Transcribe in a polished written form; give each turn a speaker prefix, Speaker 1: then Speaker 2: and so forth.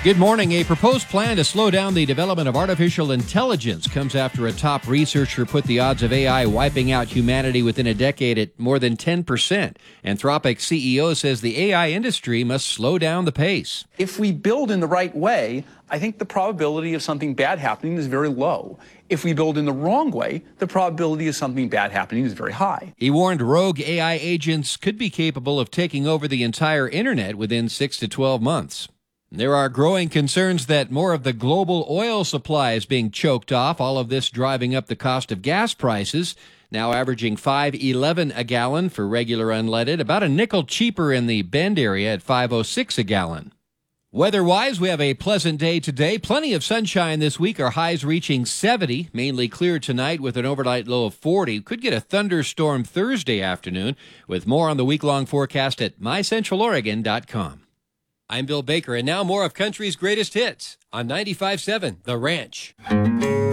Speaker 1: Good morning. A proposed plan to slow down the development of artificial intelligence comes after a top researcher put the odds of AI wiping out humanity within a decade at more than 10%. Anthropic CEO says the AI industry must slow down the pace.
Speaker 2: If we build in the right way, I think the probability of something bad happening is very low. If we build in the wrong way, the probability of something bad happening is very high.
Speaker 1: He warned rogue AI agents could be capable of taking over the entire internet within 6 to 12 months. There are growing concerns that more of the global oil supply is being choked off, all of this driving up the cost of gas prices, now averaging $5.11 a gallon for regular unleaded, about a nickel cheaper in the Bend area at $5.06 a gallon. Weather-wise, we have a pleasant day today. Plenty of sunshine this week. Our highs reaching 70, mainly clear tonight with an overnight low of 40. Could get a thunderstorm Thursday afternoon, with more on the week-long forecast at mycentraloregon.com. I'm Bill Baker, and now more of country's greatest hits on 95.7 The Ranch.